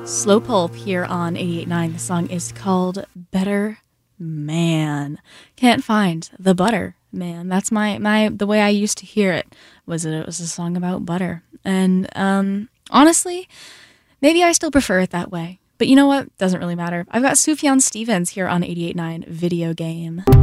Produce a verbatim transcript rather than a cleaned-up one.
Slow Pulp here on eighty-eight point nine. The song is called Better Man. Can't find the butter, man. That's my, my the way I used to hear it was that it was a song about butter. And um, honestly, maybe I still prefer it that way. But you know what? Doesn't really matter. I've got Sufjan Stevens here on eighty-eight point nine Video Game.